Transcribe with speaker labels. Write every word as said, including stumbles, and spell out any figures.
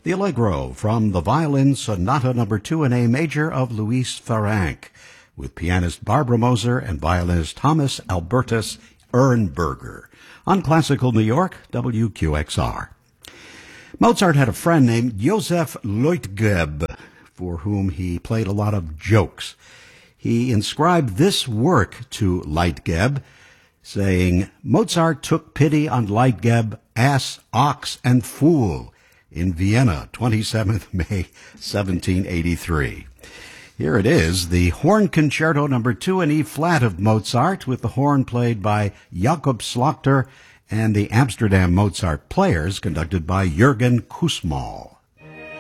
Speaker 1: The Allegro from the Violin Sonata Number two in A Major of Luis Ferenc, with pianist Barbara Moser and violinist Thomas Albertus Ernberger, on Classical New York, W Q X R. Mozart had a friend named Joseph Leutgeb, for whom he played a lot of jokes. He inscribed this work to Leutgeb, saying, "Mozart took pity on Leutgeb, ass, ox, and fool," in Vienna, twenty-seventh May, seventeen eighty-three. Here it is, the Horn Concerto Number two in E-flat of Mozart, with the horn played by Jakob Slachter and the Amsterdam Mozart Players, conducted by Jürgen Kussmaul.